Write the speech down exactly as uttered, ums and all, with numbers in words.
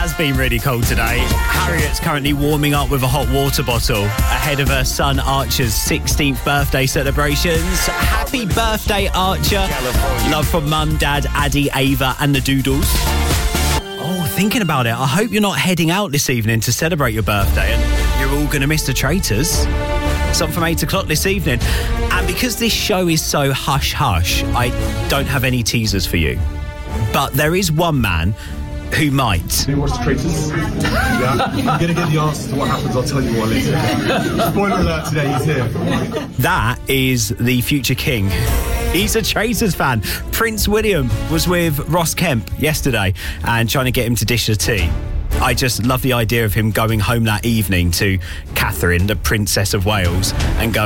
has been really cold today. Harriet's currently warming up with a hot water bottle ahead of her son Archer's sixteenth birthday celebrations. Happy birthday, Archer. Love from Mum, Dad, Addy, Ava and the Doodles. Oh, thinking about it, I hope you're not heading out this evening to celebrate your birthday and you're all going to miss the Traitors. It's on from eight o'clock this evening. And because this show is so hush-hush, I don't have any teasers for you. But there is one man who might. Do you watch The Traitors? Yeah. I'm going to get the answer to what happens. I'll tell you more later. Spoiler alert, today he's here. That is the future king. He's a Traitors fan. Prince William was with Ross Kemp yesterday and trying to get him to dish the tea. I just love the idea of him going home that evening to Catherine, the Princess of Wales, and going,